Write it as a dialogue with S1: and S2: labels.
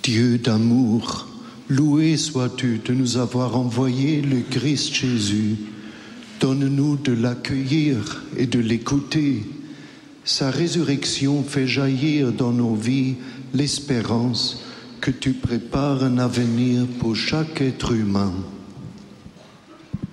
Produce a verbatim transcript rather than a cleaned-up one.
S1: Dieu d'amour, loué sois-tu de nous avoir envoyé le Christ Jésus. Donne-nous de l'accueillir et de l'écouter. Sa résurrection fait jaillir dans nos vies l'espérance que tu prépares un avenir pour chaque être humain.